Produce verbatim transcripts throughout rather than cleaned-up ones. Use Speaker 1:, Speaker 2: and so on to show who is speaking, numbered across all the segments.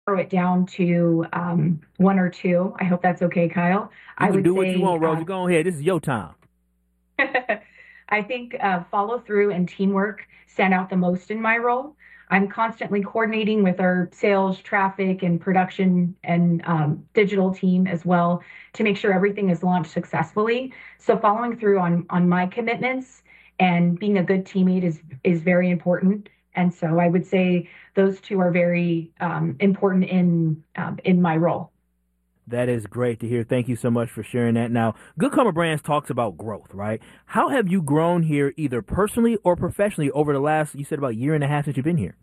Speaker 1: narrow it down to um, one or two. I hope that's okay, Kyle.
Speaker 2: You
Speaker 1: I
Speaker 2: can
Speaker 1: would
Speaker 2: do what you
Speaker 1: say
Speaker 2: want,
Speaker 1: uh,
Speaker 2: Rosie. Go ahead. This is your time.
Speaker 1: I think uh, follow through and teamwork stand out the most in my role. I'm constantly coordinating with our sales, traffic, and production and um, digital team as well to make sure everything is launched successfully. So following through on on my commitments and being a good teammate is is very important. And so I would say those two are very um, important in um, in my role.
Speaker 2: That is great to hear. Thank you so much for sharing that. Now, Good Karma Brands talks about growth, right? How have you grown here, either personally or professionally, over the last, you said about year and a half since you've been here?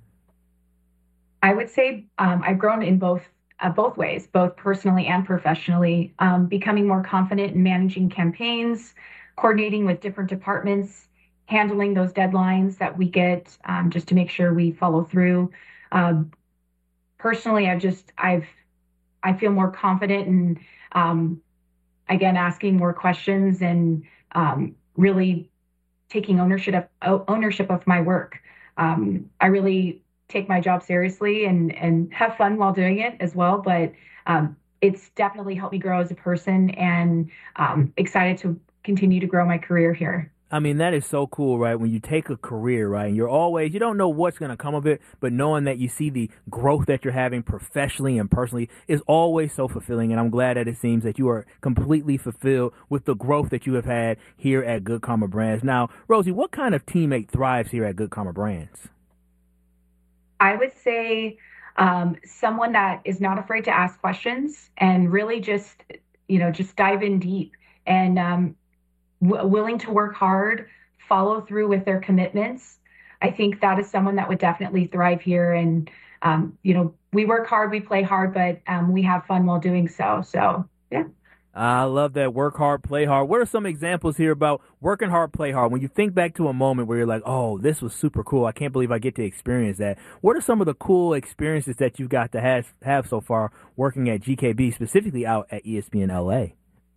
Speaker 1: I would say um, I've grown in both uh, both ways, both personally and professionally, um, becoming more confident in managing campaigns, coordinating with different departments, handling those deadlines that we get um, just to make sure we follow through. Um, Personally, I've just I've I feel more confident in um, again asking more questions and um, really taking ownership of ownership of my work. Um, I really take my job seriously and and have fun while doing it as well. But um, it's definitely helped me grow as a person, and um, excited to continue to grow my career here.
Speaker 2: I mean, that is so cool, right? When you take a career, right, and you're always, you don't know what's going to come of it, but knowing that you see the growth that you're having professionally and personally is always so fulfilling. And I'm glad that it seems that you are completely fulfilled with the growth that you have had here at Good Karma Brands. Now, Rosie, what kind of teammate thrives here at Good Karma Brands?
Speaker 1: I would say um, someone that is not afraid to ask questions and really just you know just dive in deep and um, w- willing to work hard, follow through with their commitments. I think that is someone that would definitely thrive here. And, um, you know, we work hard, we play hard, but um, we have fun while doing so. So, yeah.
Speaker 2: I love that. Work hard, play hard. What are some examples here about working hard, play hard? When you think back to a moment where you're like, oh, this was super cool. I can't believe I get to experience that. What are some of the cool experiences that you've got to have, have so far working at G K B, specifically out at E S P N L A?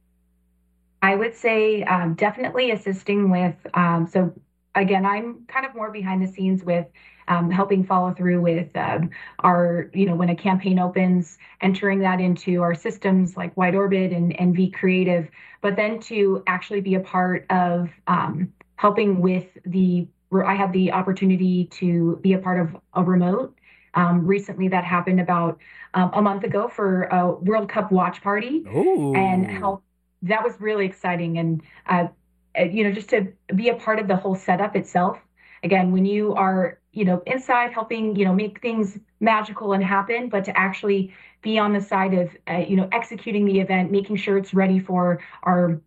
Speaker 1: I would say um, definitely assisting with, um, so again, I'm kind of more behind the scenes with um, helping follow through with um, our, you know, when a campaign opens, entering that into our systems like Wide Orbit and, and V Creative, but then to actually be a part of um, helping with the, I had the opportunity to be a part of a remote. Um, recently, that happened about um, a month ago for a World Cup watch party and
Speaker 2: Ooh.
Speaker 1: help that was really exciting and uh, uh, you know just to be a part of the whole setup itself. Again, when you are you know inside helping you know make things magical and happen, but to actually be on the side of uh, you know executing the event, making sure it's ready for our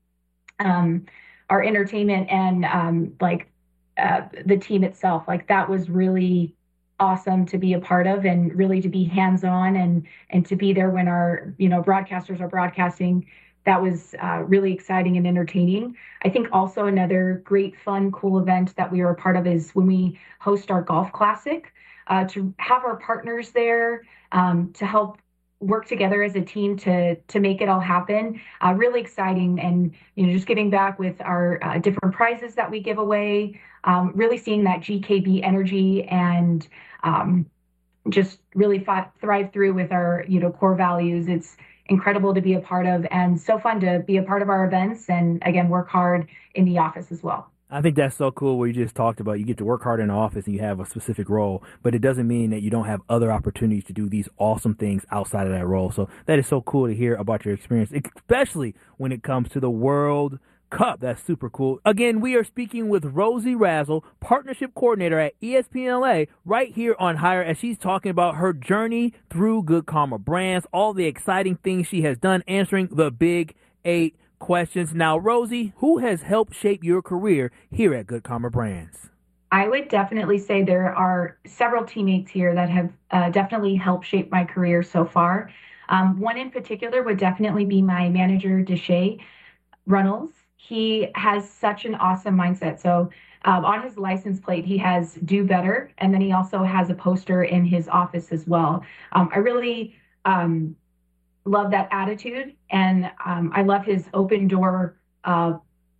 Speaker 1: um our entertainment and um like uh, the team itself, like that was really awesome to be a part of and really to be hands on and and to be there when our you know broadcasters are broadcasting. That was uh, really exciting and entertaining. I think also another great fun cool event that we are a part of is when we host our golf classic, uh, to have our partners there um, to help work together as a team to to make it all happen. Uh, really exciting, and you know just giving back with our uh, different prizes that we give away. Um, really seeing that G K B energy and um, just really fi- thrive through with our you know core values. It's incredible to be a part of, and so fun to be a part of our events. And again, work hard in the office as well.
Speaker 2: I think that's so cool what you just talked about. You get to work hard in the office and you have a specific role, but it doesn't mean that you don't have other opportunities to do these awesome things outside of that role. So that is so cool to hear about your experience, especially when it comes to the World Cup. That's super cool. Again, we are speaking with Rosie Razzle, Partnership Coordinator at E S P N L A, right here on Hire, as she's talking about her journey through Good Karma Brands, all the exciting things she has done, answering the big eight questions. Now, Rosie, who has helped shape your career here at Good Karma Brands?
Speaker 1: I would definitely say there are several teammates here that have uh, definitely helped shape my career so far. Um, one in particular would definitely be my manager, Deshay Runnels. He has such an awesome mindset. So um, on his license plate, he has do better. And then he also has a poster in his office as well. Um, I really um, love that attitude. And um, I love his open door. Uh,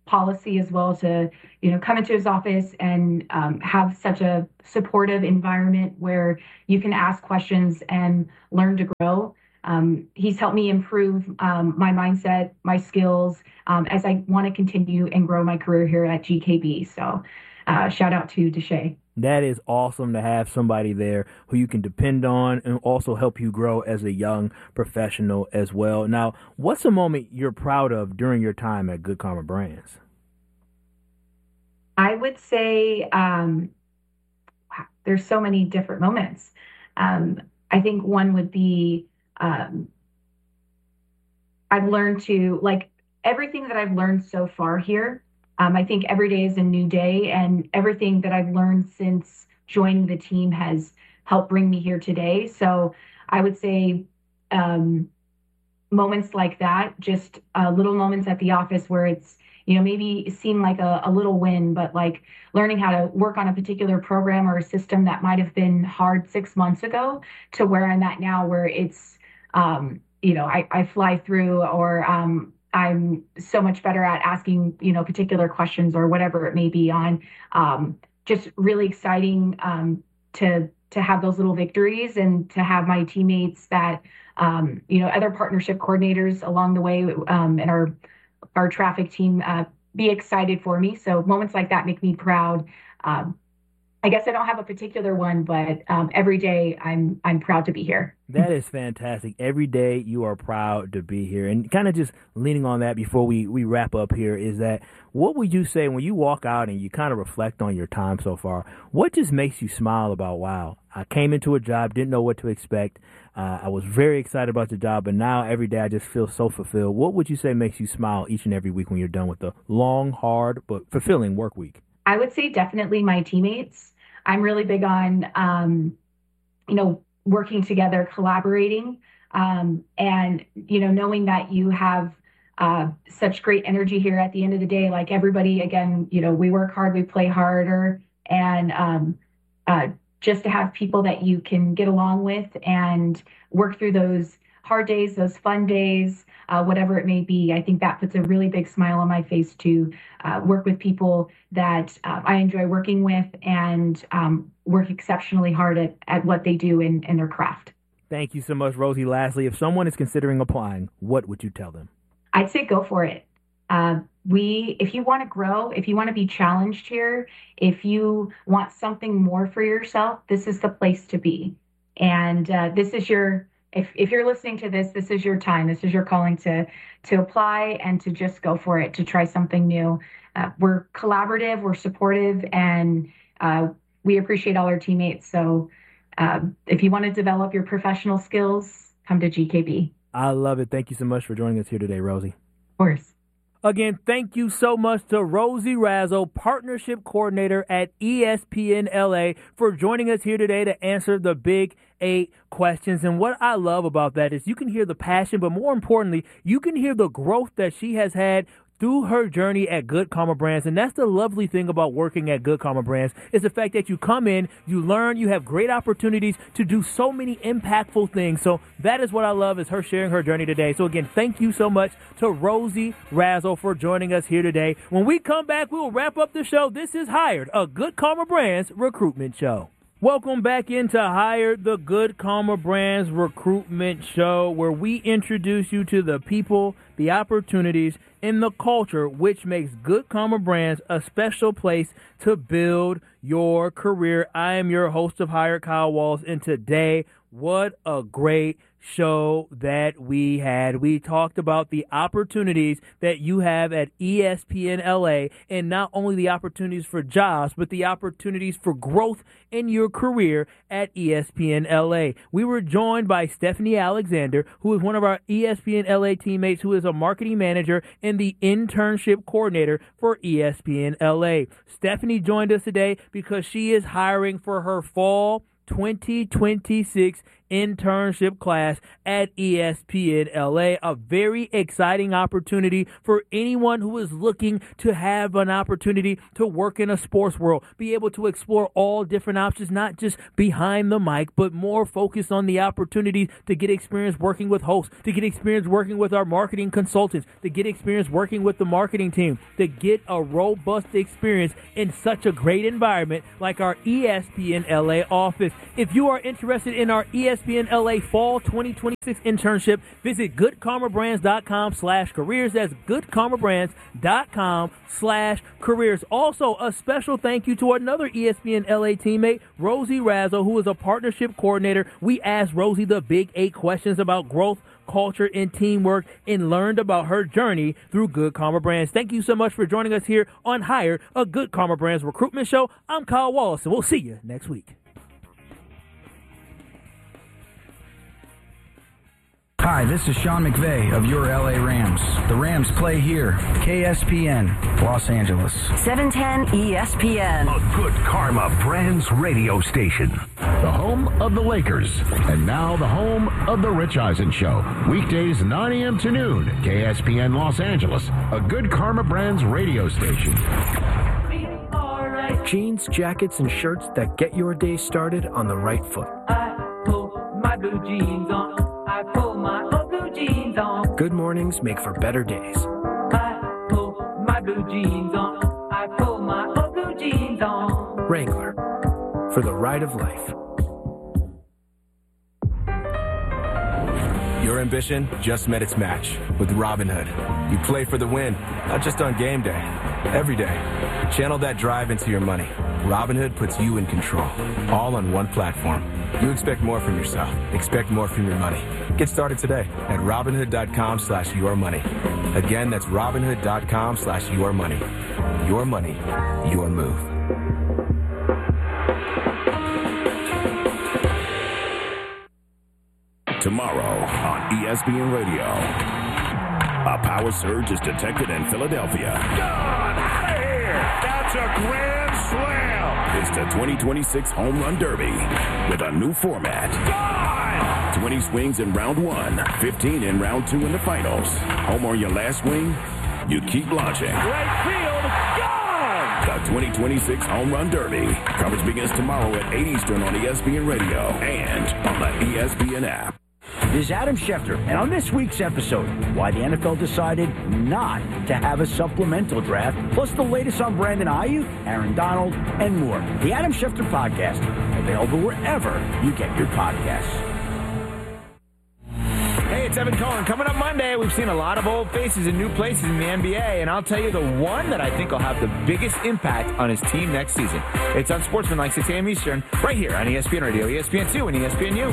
Speaker 1: policy as well to, you know, come into his office and um, have such a supportive environment where you can ask questions and learn to grow. Um, he's helped me improve um, my mindset, my skills um, as I want to continue and grow my career here at G K B. So uh, shout out to Deshay.
Speaker 2: That is awesome to have somebody there who you can depend on and also help you grow as a young professional as well. Now, what's a moment you're proud of during your time at Good Karma Brands?
Speaker 1: I would say um, wow, there's so many different moments. Um, I think one would be um, I've learned to like everything that I've learned so far here. Um, I think every day is a new day, and everything that I've learned since joining the team has helped bring me here today. So I would say um, moments like that, just uh, little moments at the office where it's, you know, maybe seem like a, a little win, but like learning how to work on a particular program or a system that might have been hard six months ago to where I'm at now, where it's, um, you know, I, I fly through or um, I'm so much better at asking, you know, particular questions or whatever it may be on. Um, just really exciting um, to to have those little victories and to have my teammates that, um, you know, other partnership coordinators along the way um, and our our traffic team uh, be excited for me. So moments like that make me proud. Um, I guess I don't have a particular one, but um, every day I'm I'm proud to be here.
Speaker 2: That is fantastic. Every day you are proud to be here. And kind of just leaning on that before we, we wrap up here is that what would you say when you walk out and you kind of reflect on your time so far? What just makes you smile about, wow, I came into a job, didn't know what to expect. Uh, I was very excited about the job, but now every day I just feel so fulfilled. What would you say makes you smile each and every week when you're done with the long, hard, but fulfilling work week?
Speaker 1: I would say definitely my teammates. I'm really big on, um, you know, working together, collaborating, um, and, you know, knowing that you have uh, such great energy here at the end of the day. Like everybody, again, you know, we work hard, we play harder, and um, uh, just to have people that you can get along with and work through those hard days, those fun days, uh, whatever it may be. I think that puts a really big smile on my face to uh, work with people that uh, I enjoy working with and um, work exceptionally hard at, at what they do in, in their craft.
Speaker 2: Thank you so much, Rosie. Lastly, if someone is considering applying, what would you tell them?
Speaker 1: I'd say go for it. Uh, we, if you want to grow, if you want to be challenged here, if you want something more for yourself, this is the place to be. And uh, this is your If, if you're listening to this, this is your time. This is your calling to to apply and to just go for it, to try something new. Uh, we're collaborative, we're supportive, and uh, we appreciate all our teammates. So uh, if you want to develop your professional skills, come to G K B.
Speaker 2: I love it. Thank you so much for joining us here today, Rosie.
Speaker 1: Of course.
Speaker 2: Again, thank you so much to Rosie Razzle, Partnership Coordinator at E S P N L A, for joining us here today to answer the big eight questions. And what I love about that is you can hear the passion, but more importantly, you can hear the growth that she has had through her journey at Good Karma Brands. And that's the lovely thing about working at Good Karma Brands is the fact that you come in, you learn, you have great opportunities to do so many impactful things. So that is what I love, is her sharing her journey today. So again, thank you so much to Rosie Razzle for joining us here today. When we come back, we will wrap up the show. This is Hired, a Good Karma Brands recruitment show. Welcome back into Hired, the Good Karma Brands recruitment show, where we introduce you to the people, the opportunities, and the culture which makes Good Karma Brands a special place to build your career. I am your host of Hired, Kyle Walls, and today, what a great show that we had. We talked about the opportunities that you have at E S P N L A, and not only the opportunities for jobs, but the opportunities for growth in your career at E S P N L A. We were joined by Stephanie Alexander, who is one of our E S P N L A teammates, who is a marketing manager and the internship coordinator for E S P N L A. Stephanie joined us today because she is hiring for her fall twenty twenty-six internship class at E S P N L A. A very exciting opportunity for anyone who is looking to have an opportunity to work in a sports world, be able to explore all different options, not just behind the mic, but more focused on the opportunities to get experience working with hosts, to get experience working with our marketing consultants, to get experience working with the marketing team, to get a robust experience in such a great environment like our E S P N L A office. If you are interested in our E S P N L A Fall twenty twenty-six internship, visit goodkarmabrands.com slash careers. That's goodkarmabrands.com slash careers. Also, a special thank you to another E S P N L A teammate, Rosie Razzo, who is a partnership coordinator. We asked Rosie the big eight questions about growth, culture, and teamwork, and learned about her journey through Good Karma Brands. Thank you so much for joining us here on Hire, a Good Karma Brands recruitment show. I'm Kyle Wallace, and we'll see you next week.
Speaker 3: Hi, this is Sean McVay of your L A Rams. The Rams play here. K S P N, Los Angeles.
Speaker 4: seven ten E S P N.
Speaker 5: A Good Karma Brands radio station.
Speaker 6: The home of the Lakers. And now the home of the Rich Eisen Show. Weekdays nine a.m. to noon. K S P N Los Angeles. A Good Karma Brands radio station.
Speaker 7: Jeans, jackets, and shirts that get your day started on the right foot.
Speaker 8: I pull my blue jeans on. I pull my old blue jeans on.
Speaker 7: Good mornings make for better days.
Speaker 8: I pull my blue jeans on. I pull my old blue jeans on.
Speaker 7: Wrangler, for the ride of life.
Speaker 9: Your ambition just met its match with Robinhood. You play for the win, not just on game day, every day. Channel that drive into your money. Robinhood puts you in control, all on one platform. You expect more from yourself. Expect more from your money. Get started today at Robinhood.com slash your money. Again, that's Robinhood.com slash your money. Your money, your move.
Speaker 5: Tomorrow on E S P N Radio. A power surge is detected in Philadelphia.
Speaker 10: God, out of here! That's a grand slam!
Speaker 5: It's the twenty twenty-six Home Run Derby with a new format.
Speaker 10: God!
Speaker 5: twenty swings in round one, fifteen in round two in the finals. Home on your last swing, you keep launching.
Speaker 10: Right field, gone!
Speaker 5: The twenty twenty-six Home Run Derby. Coverage begins tomorrow at eight Eastern on E S P N Radio and on the E S P N app.
Speaker 11: This is Adam Schefter, and on this week's episode, why the N F L decided not to have a supplemental draft, plus the latest on Brandon Ayuk, Aaron Donald, and more. The Adam Schefter Podcast, available wherever you get your podcasts.
Speaker 12: Hey, it's Evan Cohen. Coming up Monday, we've seen a lot of old faces in new places in the N B A, and I'll tell you the one that I think will have the biggest impact on his team next season. It's on Sportsman, six a.m. Eastern, right here on E S P N Radio, E S P N two, and E S P N U.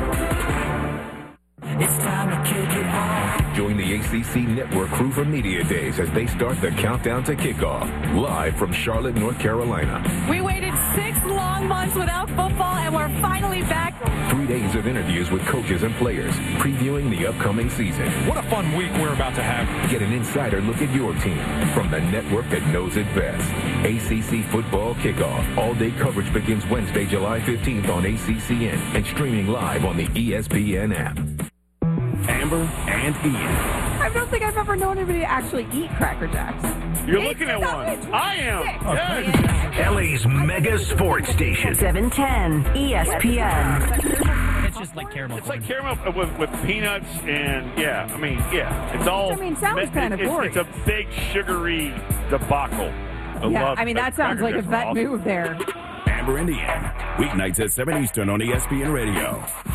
Speaker 13: It's time to kick it off.
Speaker 5: Join the A C C Network crew for Media Days as they start the countdown to kickoff. Live from Charlotte, North Carolina.
Speaker 14: We waited six long months without football, and we're finally back.
Speaker 5: Three days of interviews with coaches and players, previewing the upcoming season.
Speaker 10: What a fun week we're about to have.
Speaker 5: Get an insider look at your team from the network that knows it best. A C C Football Kickoff. All-day coverage begins Wednesday, July fifteenth on A C C N and streaming live on the E S P N app. Amber and Ian.
Speaker 15: I don't think I've ever known anybody to actually eat Cracker Jacks.
Speaker 10: You're it's looking at one. I am.
Speaker 5: Yes. L A's mega sports station.
Speaker 4: seven ten E S P N.
Speaker 16: It's just like caramel.
Speaker 10: It's like caramel with, with peanuts and, yeah, I mean, yeah. It's all.
Speaker 15: I mean, sounds kind of boring.
Speaker 10: It's a big sugary debacle. I
Speaker 15: yeah,
Speaker 10: love
Speaker 15: I mean, that sounds like a vet
Speaker 10: awesome.
Speaker 15: move there.
Speaker 5: Amber and Ian. Weeknights at seven Eastern on E S P N Radio.